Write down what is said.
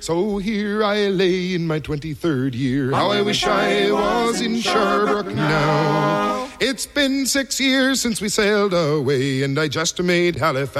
So here I lay in my 23rd year. How I wish I was in Sherbrooke now. It's been 6 years since we sailed away, and I just made Halifax